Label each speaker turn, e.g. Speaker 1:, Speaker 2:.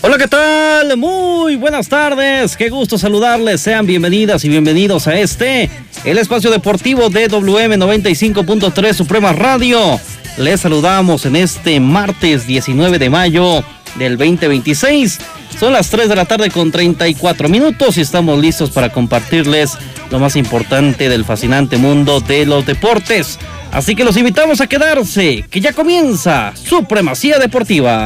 Speaker 1: Hola, ¿qué tal? Muy buenas tardes, qué gusto saludarles, sean bienvenidas y bienvenidos a el espacio deportivo de WM 95.3 Suprema Radio. Les saludamos en este martes 19 de mayo del 2026. Son las 3 de la tarde con 34 minutos y estamos listos para compartirles lo más importante del fascinante mundo de los deportes. Así que los invitamos a quedarse, que ya comienza Supremacía Deportiva.